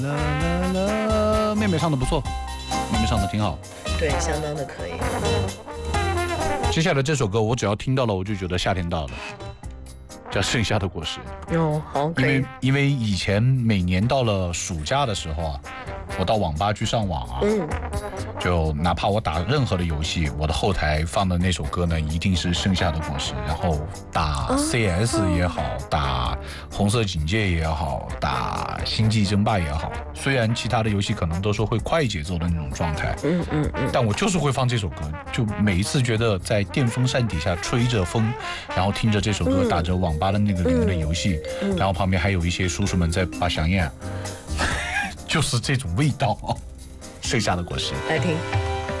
妹妹唱的不错，妹妹唱的挺好， 对，相当的可以。 接下来这首歌我只要听到了，我就觉得夏天到了，叫《盛夏的果实》。 好，可以。 因为以前每年到了暑假的时候啊，我到网吧去上网啊，就哪怕我打任何的游戏，我的后台放的那首歌呢，一定是《盛夏的果实》。然后打 CS 也好，打红色警戒也好，打星际争霸也好，虽然其他的游戏可能都是会快节奏的那种状态，但我就是会放这首歌，就每一次觉得在电风扇底下吹着风，然后听着这首歌，打着网吧的那个里面的游戏，然后旁边还有一些叔叔们在把响宴，就是这种味道。盛夏的果实， 来听。